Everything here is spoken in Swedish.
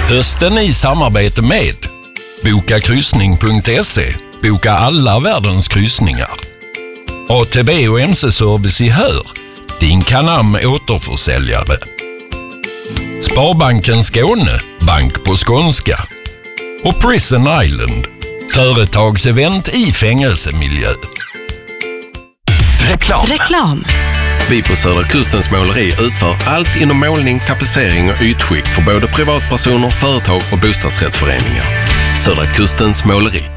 Hösten i samarbete med bokakryssning.se. Boka alla världens kryssningar. ATB och MC-service i Hör. Din Canam återförsäljare. Sparbanken Skåne. Bank på skånska. Och Prison Island. Företagsevent i fängelsemiljö. Reklam. Vi på Södra Kustens måleri utför allt inom målning, tapetsering och ytskikt för både privatpersoner, företag och bostadsrättsföreningar. Södra Kustens måleri.